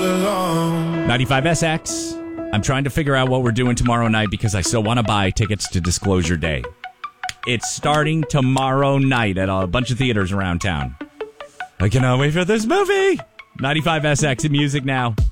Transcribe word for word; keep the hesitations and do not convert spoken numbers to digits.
alone. ninety-five S X. I'm trying to figure out what we're doing tomorrow night because I still want to buy tickets to Disclosure Day. It's starting tomorrow night at a bunch of theaters around town. I cannot wait for this movie. ninety-five S X in music now.